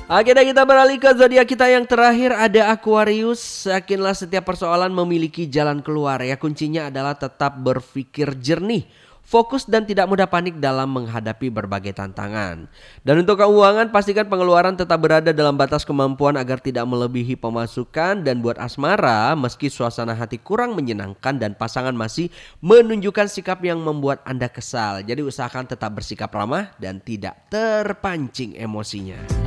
Oke, dan kita beralih ke zodiak kita yang terakhir, ada Aquarius. Yakinlah setiap persoalan memiliki jalan keluar ya. Kuncinya adalah tetap berpikir jernih, fokus dan tidak mudah panik dalam menghadapi berbagai tantangan. Dan untuk keuangan, pastikan pengeluaran tetap berada dalam batas kemampuan agar tidak melebihi pemasukan. Dan buat asmara, meski suasana hati kurang menyenangkan dan pasangan masih menunjukkan sikap yang membuat Anda kesal, jadi usahakan tetap bersikap ramah dan tidak terpancing emosinya.